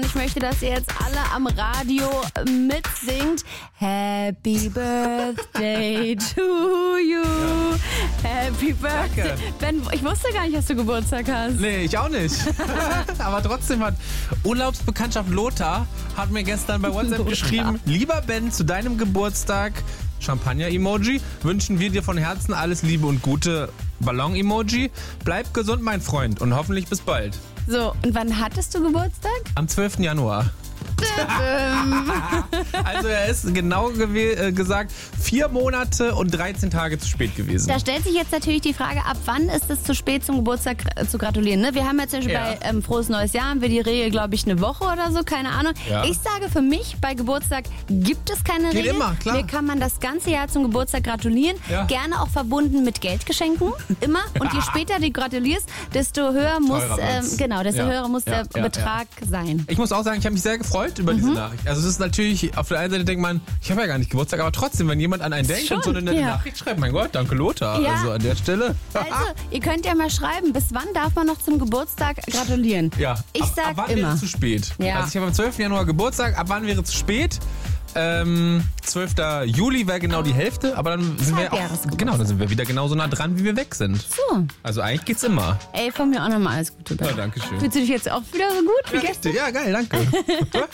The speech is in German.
Ich möchte, dass ihr jetzt alle am Radio mitsingt. Happy Birthday to you. Happy Birthday. Ben, ich wusste gar nicht, dass du Geburtstag hast. Nee, ich auch nicht. Aber trotzdem hat Urlaubsbekanntschaft Lothar hat mir gestern bei WhatsApp geschrieben, lieber Ben, zu deinem Geburtstag, Champagner-Emoji, wünschen wir dir von Herzen alles Liebe und Gute, Ballon-Emoji. Bleib gesund, mein Freund, und hoffentlich bis bald. So, und wann hattest du Geburtstag? Am 12. Januar. Also er ist genau gesagt 4 Monate und 13 Tage zu spät gewesen. Da stellt sich jetzt natürlich die Frage, ab wann ist es zu spät zum Geburtstag zu gratulieren? Ne? Wir haben jetzt zum Beispiel bei Frohes Neues Jahr, haben wir die Regel, glaube ich, eine Woche oder so, keine Ahnung. Ja. Ich sage für mich, bei Geburtstag gibt es keine Geht Regel. immer, klar. Mir kann man das ganze Jahr zum Geburtstag gratulieren. Ja. Gerne auch verbunden mit Geldgeschenken, immer. Und je später du gratulierst, desto höher muss, höher muss der Betrag sein. Ich muss auch sagen, ich habe mich sehr gefreut über diese Nachricht. Also es ist natürlich, auf der einen Seite denkt man, ich habe ja gar nicht Geburtstag, aber trotzdem, wenn jemand an einen denkt und so eine nette Nachricht schreibt, mein Gott, danke Lothar. Ja. Also an der Stelle. Also, ihr könnt ja mal schreiben, bis wann darf man noch zum Geburtstag gratulieren? Ja. Ich sag ab wann immer. wäre es zu spät? Ja. Also ich habe am 12. Januar Geburtstag, ab wann wäre es zu spät? 12. Juli wäre genau die Hälfte, aber dann sind wir dann sind wir wieder genauso nah dran, wie wir weg sind. So. Also eigentlich geht's immer. Ey, von mir auch nochmal alles Gute. Ja, danke schön. Fühlst du dich jetzt auch wieder so gut wie gestern? Ja, geil, danke.